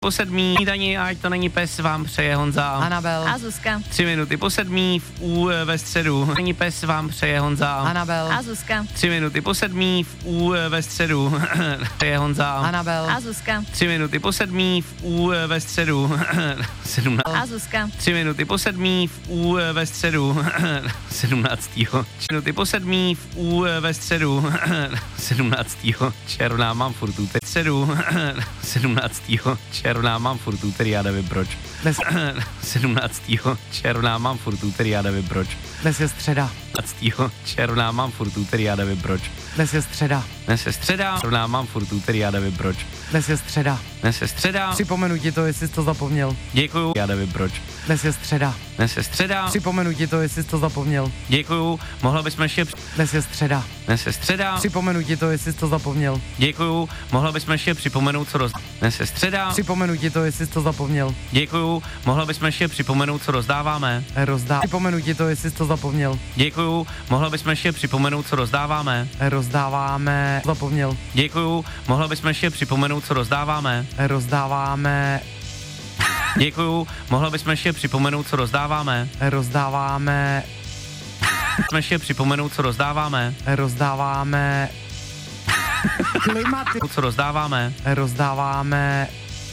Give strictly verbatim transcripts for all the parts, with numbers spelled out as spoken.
Po sedmý snídani, ať to není pes, vám přeje Honza. Anabel. A Zuzka. Tři minuty po sedmý v U ve středu. Není pes, vám přeje Honza. Anabel. A Zuzka. Tři minuty po sedmý v U ve středu. Přeje Honza. Anabel. A Zuzka. Tři minuty po sedmý v U ve středu. Sedmnáct. A Zuzka. Tři minuty po sedmý v U ve středu. Sedmnáctýho. Tři minuty po sedmý v U ve středu. Sedmnáctýho. Června, mám furt úterý. Středu. Sedmnáctýho. Června, mám furt úterý, já nevím proč. Dnes, sedmnáctýho. Června, mám furt úterý, já nevím proč. dnes je středa. sedmnáctýho. Června, mám furt úterý, já nevím proč. Dnes je středa. Dnes je středa. Června, mám furt úterý, já nevím proč. Dnes je středa. Dnes je středa. Připomenu ti to, jestli jsi to zapomněl. Děkuju, já nevím proč. Dnes je středa. Dnes je středa. Připomenu ti to, jestli jsi to zapomněl. Děkuju, mohla bychom ještě... Dnes je středa. Dnes je středa. Připomenu ti to, jestli jsi to zapomněl. Děkuju, mohla bychom ještě připomenout, co roz... Dnes je středa. Připomenu ti to, jestli jsi to zapomněl. Děkuju, mohla bychom ještě připomenout, co rozdáváme. Rozdá. Připomenu ti to, jestli jsi to zapomněl. Děkuju, mohla bychom ještě připomenout, co rozdáváme. Rozdáváme. Zapomněl. Děkuju, mohla bychom ještě připomenout, co rozdáváme. Rozdáváme. Děkuju, mohla bychom ještě připomenout, co rozdáváme. Rozdáváme. Jsme ještě připomenout, co rozdáváme. Rozdáváme. Klimaty. Co rozdáváme. Rozdáváme.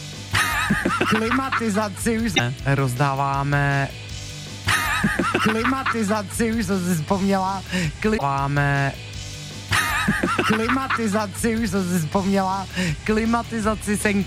Klimatizaci už. Rozdáváme. Klimatizaci už jsem si vzpomněla. Klimáme. Klimatizaci už jsem si vzpomněla. Klimatizaci sen.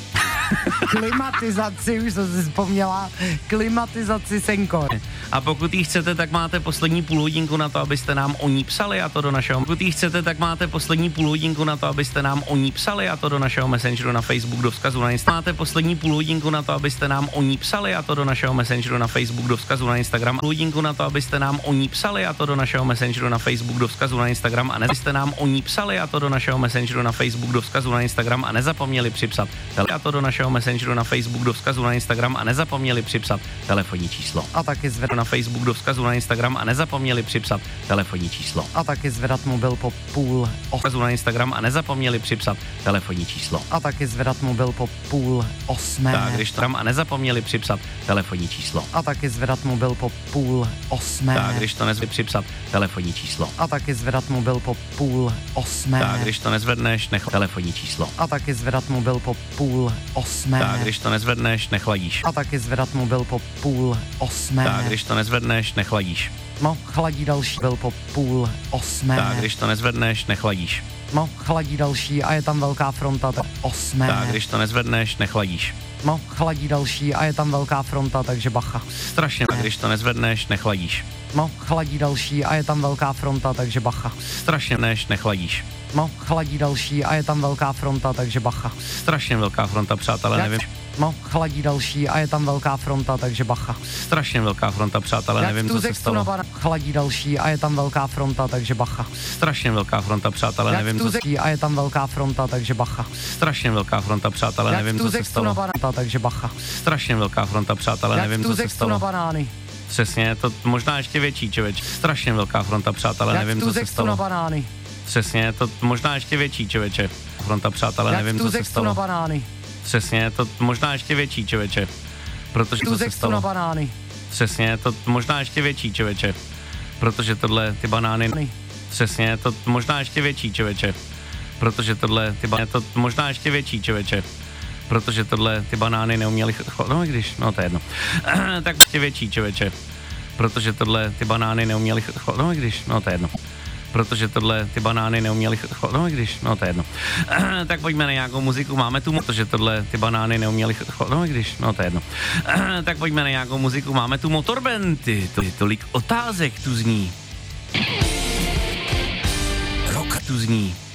Klimatizaci už jsem si vzpomněla. Klimatizaci Senkor. A pokud jí chcete, tak máte poslední půl hodinku na to, abyste nám o ní psali a to do našeho... Pokud jí chcete, tak máte poslední půl hodinku na to, abyste nám o ní psali a to do našeho messengeru na Facebook, do vzkazu na Instagram. Máte poslední půl hodinku na to, abyste nám o ní psali a to do našeho messengeru na Facebook, do vzkazu na Instagram. Půl hodinku na to, abyste nám o ní psali a to do našeho messengeru na Facebook, do vzkazu na Instagram a nebyste nám o ní psali a to do našeho messengeru na Facebook, do vzkazu na Instagram a nezapomněli připsat a to do našeho messengeru na Facebook, do vzkazu na Instagram a nezapomněli připsat telefonní číslo. A taky zvedat Na Facebook, do vzkazu na Instagram a nezapomněli připsat telefonní číslo. A taky zvedat mobil po půl os... Vzkazu na Instagram a nezapomněli připsat telefonní číslo. A taky zvedat mobil po půl osmé. Tak, když tam a nezapomněli připsat telefonní číslo. A taky zvedat mobil po půl osmé. Tak, když to nezvedneš připsat telefonní číslo. A taky zvedat mobil po půl osmé. Tak, když to nezvedneš, nech telefonní číslo. A taky zvedat mobil po půl osmé. Tak, když to nezvedneš, nechladíš. A taky zvedat mobil po půl osmé. Tak, když to nezvedneš, nechladíš. No, chladí další byl po půl osmé. Tak, když to nezvedneš, nechladíš. No, chladí další a je tam velká fronta, tak osmé. Tak, když to nezvedneš, nechladíš. No, chladí další a je tam velká fronta, takže bacha. Strašně, tak, když to nezvedneš, nechladíš. No, chladí další a je tam velká fronta, takže bacha. Strašně, než nechladíš. No, chladí další a je tam velká fronta, takže bacha. Strašně velká fronta, přátelé, Jak? nevím. No, chladí další a je tam velká fronta, takže bacha. Strašně velká fronta, přátelé, nevím, co se stalo. Nabana, chladí další a je tam velká fronta, takže bacha. Strašně velká fronta, přátelé, nevím, co se stalo. A je tam velká fronta, takže bacha. Strašně velká fronta, přátelé, nevím, co se stalo. Nabana, takže bacha. Strašně velká fronta, přátelé, nevím, co se na stalo. banány. Přesně, to možná ještě větší, člověč. Strašně velká fronta, přátelé, nevím, co se stalo. na banány. Přesně, to možná ještě větší, člověče. Fronta, přátelé, nevím, co se na stalo. banány. Přesně, to možná ještě větší, člověče. Protože to se na stalo. banány. Přesně, to možná ještě větší, člověče. Protože tohle, ty banány... Přesně, to možná ještě větší, člověče. Protože tohle, ty banány... To možná ještě větší, člověče. Protože tohle, ty banány neuměly... Ch- no, i když, no to je jedno. Tak ještě větší, člověče. Protože tohle, ty banány neuměly... Ch- no, i když, no to je jedno. Protože tohle, ty banány neuměly... Ch- no, i když, no to je jedno. Tak pojďme na nějakou muziku, máme tu... Protože tohle, ty banány neuměly... Ch- no, i když, no to je jedno. Tak pojďme na nějakou muziku, máme tu Motorbenty. To je tolik otázek tu zní. Rok tu zní.